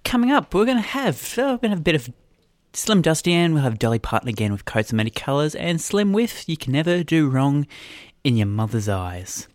coming up, we're going to have a bit of Slim Dusty, and we'll have Dolly Parton again with Coats of Many Colours, and Slim with You Can Never Do Wrong in Your Mother's Eyes.